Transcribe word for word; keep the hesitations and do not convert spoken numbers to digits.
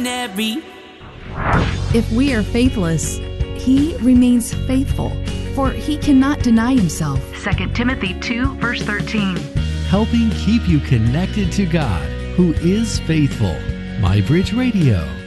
ordinary. If we are faithless, He remains faithful, for He cannot deny Himself. Second Timothy two, verse thirteen. Helping keep you connected to God, who is faithful. MyBridge Radio.